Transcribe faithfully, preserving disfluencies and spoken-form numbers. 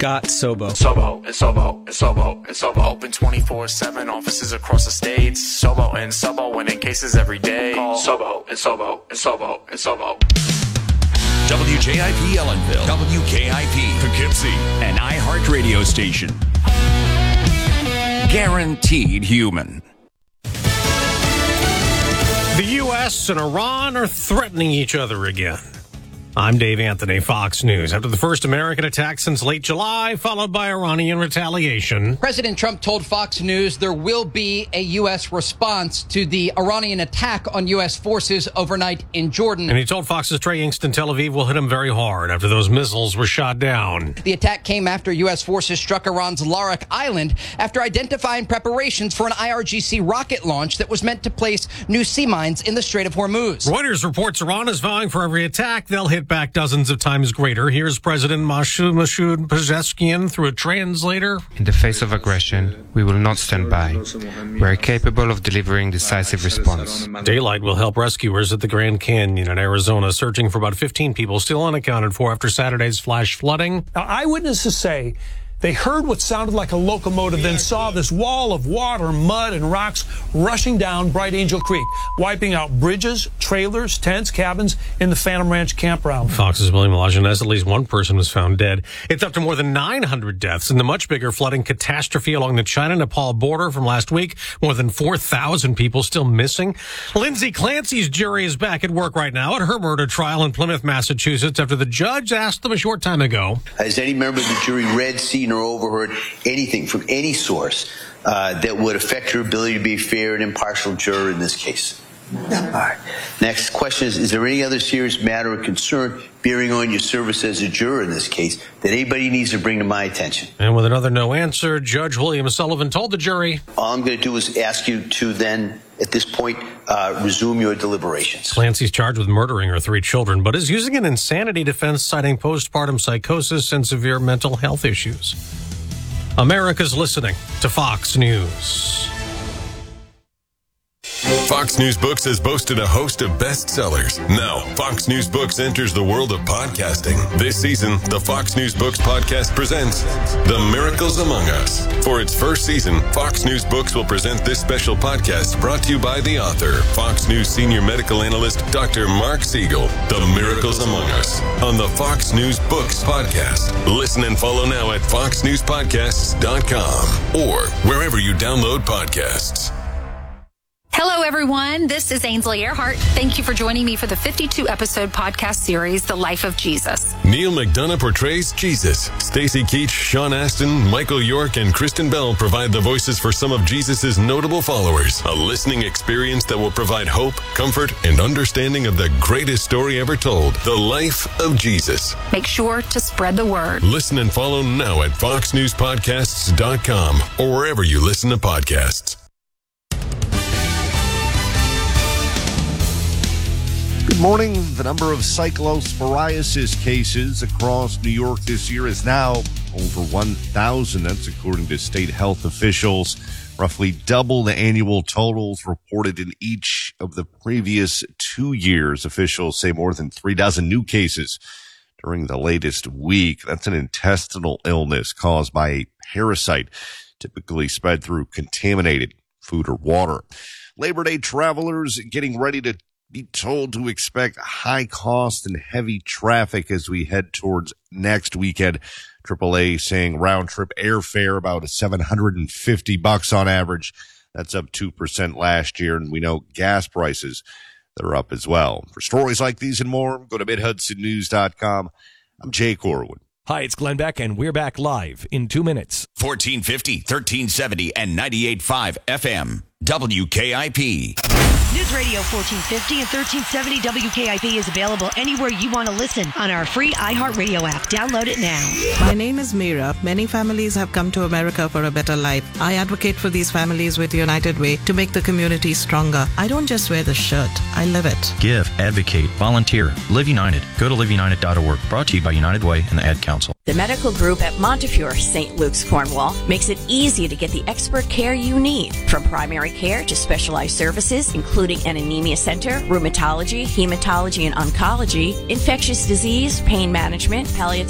got Sobo. Sobo and Sobo and Sobo and Sobo. Open twenty-four seven, offices across the states. Sobo and Sobo, winning cases every day. Call Sobo and Sobo and Sobo and Sobo. W J I P Ellenville, W K I P Poughkeepsie, an iHeart radio station. Guaranteed human. The U S and Iran are threatening each other again. I'm Dave Anthony, Fox News. After the first American attack since late July, followed by Iranian retaliation. President Trump told Fox News there will be a U S response to the Iranian attack on U S forces overnight in Jordan. And he told Fox's Trey Ingston Tel Aviv will hit him very hard after those missiles were shot down. The attack came after U S forces struck Iran's Larak Island after identifying preparations for an I R G C rocket launch that was meant to place new sea mines in the Strait of Hormuz. Reuters reports Iran is vowing for every attack they'll hit back dozens of times greater. Here's President Masoud Masoud Pezeshkian through a translator. In the face of aggression, we will not stand by. We are capable of delivering decisive response. Daylight will help rescuers at the Grand Canyon in Arizona, searching for about fifteen people still unaccounted for after Saturday's flash flooding. Now, eyewitnesses say they heard what sounded like a locomotive, then saw this wall of water, mud, and rocks rushing down Bright Angel Creek, wiping out bridges, trailers, tents, cabins in the Phantom Ranch campground. Fox's William Lajeunesse, at least one person was found dead. It's up to more than nine hundred deaths in the much bigger flooding catastrophe along the China-Nepal border from last week. More than four thousand people still missing. Lindsay Clancy's jury is back at work right now at her murder trial in Plymouth, Massachusetts, after the judge asked them a short time ago. Has any member of the jury read, seen, or overheard anything from any source uh, that would affect her ability to be a fair and impartial juror in this case? No. All right. Next question is, is there any other serious matter of concern bearing on your service as a juror in this case that anybody needs to bring to my attention? And with another no answer, Judge William Sullivan told the jury, all I'm going to do is ask you to then, at this point, uh, resume your deliberations. Clancy's charged with murdering her three children, but is using an insanity defense citing postpartum psychosis and severe mental health issues. America's listening to Fox News. Fox News Books has boasted a host of bestsellers. Now, Fox News Books enters the world of podcasting. This season, the Fox News Books podcast presents The Miracles Among Us. For its first season, Fox News Books will present this special podcast brought to you by the author, Fox News senior medical analyst, Doctor Mark Siegel. The Miracles Among Us on the Fox News Books podcast. Listen and follow now at fox news podcasts dot com or wherever you download podcasts. Hello, everyone. This is Ainsley Earhart. Thank you for joining me for the fifty-two episode podcast series, The Life of Jesus. Neil McDonough portrays Jesus. Stacy Keach, Sean Astin, Michael York, and Kristen Bell provide the voices for some of Jesus' notable followers. A listening experience that will provide hope, comfort, and understanding of the greatest story ever told, The Life of Jesus. Make sure to spread the word. Listen and follow now at fox news podcasts dot com or wherever you listen to podcasts. Good morning. The number of cyclosporiasis cases across New York this year is now over one thousand. That's according to state health officials. Roughly double the annual totals reported in each of the previous two years. Officials say more than three dozen new cases during the latest week. That's an intestinal illness caused by a parasite, typically spread through contaminated food or water. Labor Day travelers getting ready to be told to expect high cost and heavy traffic as we head towards next weekend. triple A saying round trip airfare about seven hundred fifty bucks on average. That's up two percent last year. And we know gas prices, they're up as well. For stories like these and more, go to mid hudson news dot com. I'm Jay Corwin. Hi, it's Glenn Beck, and we're back live in two minutes. fourteen fifty, thirteen seventy, and ninety-eight point five F M. W K I P. News Radio fourteen fifty and thirteen seventy W K I P is available anywhere you want to listen on our free iHeartRadio app. Download it now. My name is Meera. Many families have come to America for a better life. I advocate for these families with United Way to make the community stronger. I don't just wear the shirt, I live it. Give, advocate, volunteer. Live United. Go to live united dot org. Brought to you by United Way and the Ad Council. The medical group at Montefiore, Saint Luke's, Cornwall, makes it easy to get the expert care you need. From primary care to specialized services, including an anemia center, rheumatology, hematology and oncology, infectious disease, pain management, palliative